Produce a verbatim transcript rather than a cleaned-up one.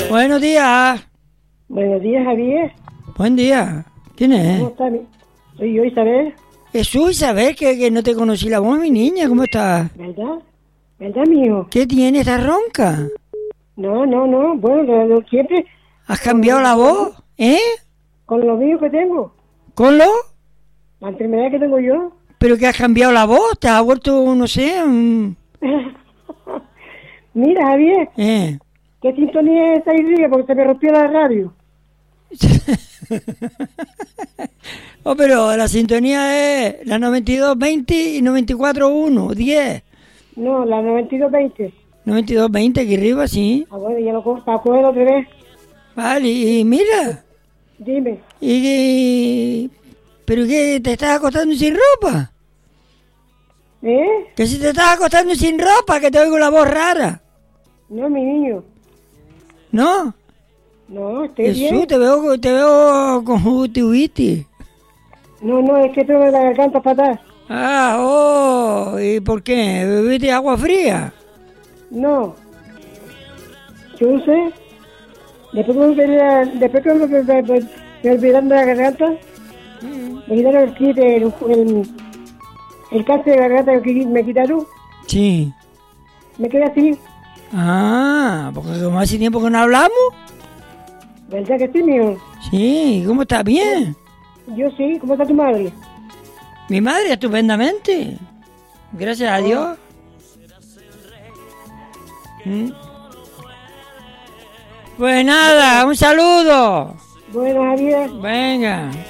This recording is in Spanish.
Buenos días. Buenos días, Javier. Buen día. ¿Quién es? ¿Cómo estás? Soy yo, Isabel. Jesús, Isabel, que, que no te conocí la voz, mi niña. ¿Cómo estás? ¿Verdad? ¿Verdad, mijo? ¿Qué tienes? ¿Estás ronca? No, no, no. Bueno, lo, lo, siempre... ¿Has cambiado la voz? ¿Eh? Con lo mío que tengo. ¿Con lo? La enfermedad que tengo yo. ¿Pero que has cambiado la voz? ¿Te has vuelto, no sé, un... Mira, Javier. ¿Eh? ¿Qué sintonía es esa arriba? Porque se me rompió la radio. Oh, pero la sintonía es la noventa y dos veinte y noventa y cuatro uno, diez. No, la noventa y dos veinte. noventa y dos veinte aquí arriba, sí. Ah, bueno, ya lo cojo para coger otra vez. Vale, y mira. Dime. ¿Y qué? ¿Pero qué? ¿Te estás acostando sin ropa? ¿Eh? Que si te estás acostando sin ropa, que te oigo la voz rara. No, mi niño. ¿No? No, estoy Jesús, bien. te veo, te veo con conjuntivitis. No, no, es que tengo la garganta fatal. Ah, oh, ¿y por qué? ¿Bebiste agua fría? No. Yo no sé. Después que me, me, después que me, me, me, me, me olvidaron de la garganta, me quitaron el kit, el, el, el cáncer de garganta que me quitaron. Sí. Me quedé así. Ah, porque como hace tiempo que no hablamos. ¿Verdad que sí, mío? Sí, ¿cómo estás? ¿Bien? Yo sí. ¿Cómo está tu madre? Mi madre, estupendamente. Gracias a Dios. ¿Mm? Pues nada, un saludo. Bueno, Javier. Venga.